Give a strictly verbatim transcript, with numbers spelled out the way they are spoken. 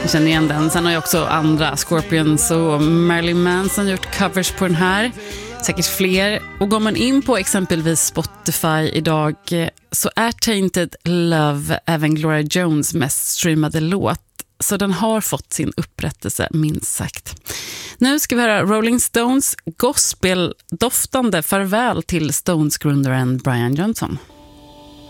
Jag känner igen den. Sen har ju också andra, Scorpions och Marilyn Manson, gjort covers på den här. Säkert fler. Och går man in på exempelvis Spotify idag så är Tainted Love även Gloria Jones mest streamade låt. Så den har fått sin upprättelse, minst sagt. Nu ska vi höra Rolling Stones gospel-doftande farväl till Stones-grundaren Brian Johnson.